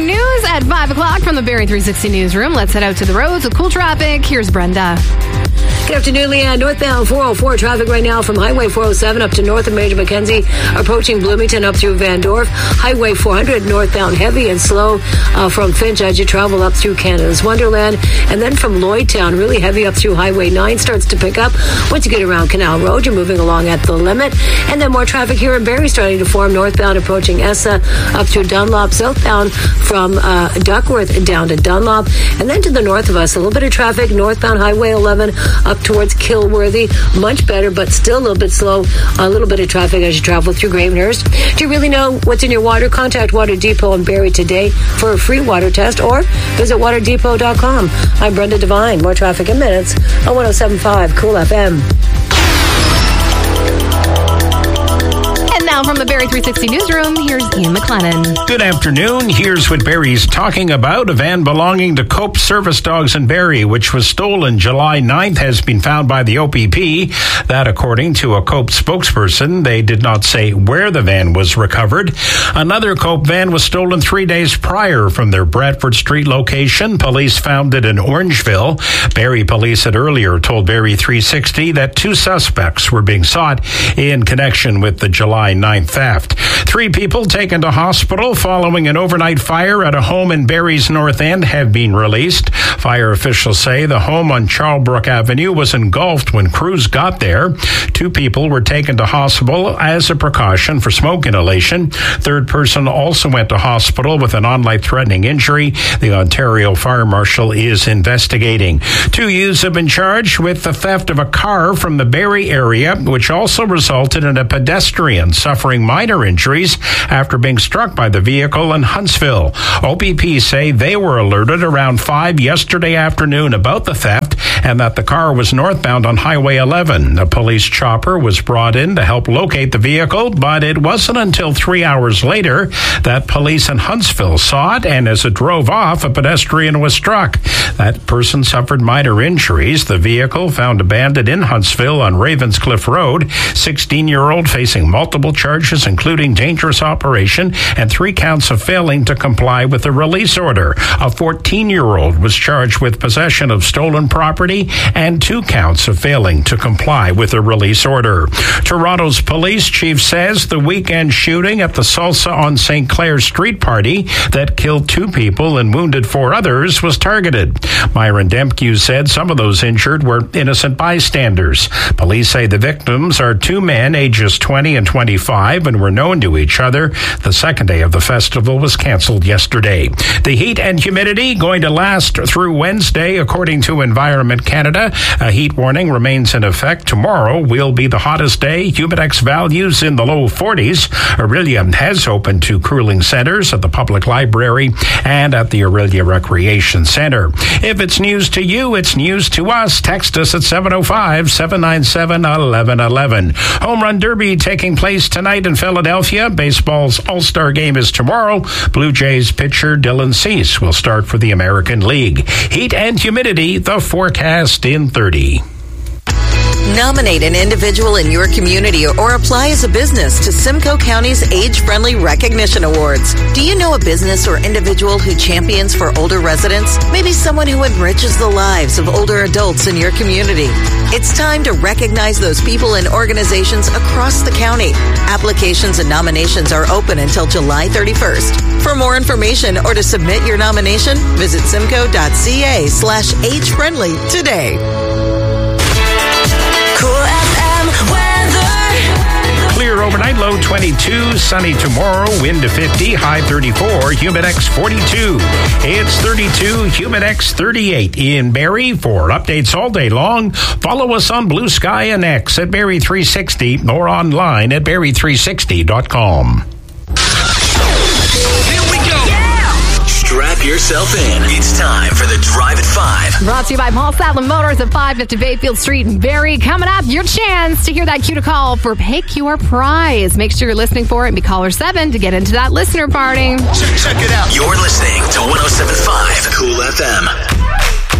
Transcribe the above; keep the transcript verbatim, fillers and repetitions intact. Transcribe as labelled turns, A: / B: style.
A: news at five o'clock from the Barrie three sixty newsroom. Let's head out to the roads with cool traffic. Here's Brenda.
B: Good afternoon, Leanne. Northbound four oh four traffic right now from Highway four oh seven up to north of Major Mackenzie, approaching Bloomington up through Van Dorp. Highway four hundred northbound heavy and slow uh, from Finch as you travel up through Canada's Wonderland. And then from Lloydtown, really heavy up through Highway nine starts to pick up. Once you get around Canal Road, you're moving along at the limit. And then more traffic here in Barrie starting to form northbound approaching Essa up through Dunlop, southbound from uh, Duckworth down to Dunlop. And then to the north of us, a little bit of traffic northbound Highway eleven up towards Kilworthy. Much better, but still a little bit slow. A little bit of traffic as you travel through Gravenhurst. Do you really know what's in your water? Contact Water Depot in Barrie today for a free water test or visit water depot dot com. I'm Brenda Devine. More traffic in minutes on one oh seven point five Cool F M.
A: Now from the Barrie three sixty newsroom, here's Ian McLennan.
C: Good afternoon. Here's what Barrie's talking about. A van belonging to Cope Service Dogs in Barrie, which was stolen July ninth, has been found by the O P P. That, according to a Cope spokesperson. They did not say where the van was recovered. Another Cope van was stolen three days prior from their Bradford Street location. Police found it in Orangeville. Barrie police had earlier told Barrie three sixty that two suspects were being sought in connection with the July ninth theft. Three people taken to hospital following an overnight fire at a home in Barrie's North End have been released. Fire officials say the home on Charlebrook Avenue was engulfed when crews got there. Two people were taken to hospital as a precaution for smoke inhalation. Third person also went to hospital with an on-life-threatening injury. The Ontario Fire Marshal is investigating. Two youths have been charged with the theft of a car from the Barrie area, which also resulted in a pedestrian suffering minor injuries after being struck by the vehicle in Huntsville. O P P say they were alerted around five yesterday afternoon about the theft and that the car was northbound on Highway eleven. A police chopper was brought in to help locate the vehicle, but it wasn't until three hours later that police in Huntsville saw it, and as it drove off, a pedestrian was struck. That person suffered minor injuries. The vehicle found abandoned in Huntsville on Ravenscliff Road. sixteen-year-old facing multiple charges, including dangerous operation and three counts of failing to comply with a release order. A fourteen-year-old was charged with possession of stolen property and two counts of failing to comply with a release order. Toronto's police chief says the weekend shooting at the Salsa on Saint Clair Street party that killed two people and wounded four others was targeted. Myron Dempkew said some of those injured were innocent bystanders. Police say the victims are two men ages twenty and twenty-five and were known to each other. The second day of the festival was canceled yesterday. The heat and humidity going to last through Wednesday, according to Environment Canada. A heat warning remains in effect. Tomorrow will be the hottest day. Humidex values in the low forties. Orillia has opened two cooling centers at the Public Library and at the Orillia Recreation Center. If it's news to you, it's news to us. Text us at seven oh five, seven nine seven, one one one one. Home Run Derby taking place tonight in Philadelphia. Baseball's All-Star Game is tomorrow. Blue Jays pitcher Dylan Cease will start for the American League. Heat and humidity, the forecast in thirty.
D: Nominate an individual in your community or apply as a business to Simcoe County's Age-Friendly Recognition Awards. Do you know a business or individual who champions for older residents? Maybe someone who enriches the lives of older adults in your community. It's time to recognize those people and organizations across the county. Applications and nominations are open until July thirty-first. For more information or to submit your nomination, visit simcoe.ca slash age-friendly today.
C: Clear overnight, low twenty-two, sunny tomorrow, wind to fifty, high thirty-four, Humidex forty-two. It's thirty-two, Humidex thirty-eight in Barrie. For updates all day long, follow us on Blue Sky and X at Barrie three sixty or online at Barrie three sixty dot com.
E: Strap yourself in. It's time for the Drive at five.
A: Brought to you by Paul Sadler Motors at five fifty Bayfield Street in Barrie. Coming up, your chance to hear that cue to call for Pick Your Prize. Make sure you're listening for it and be caller seven to get into that listener party.
E: Check, check it out. You're listening to one oh seven point five Cool F M.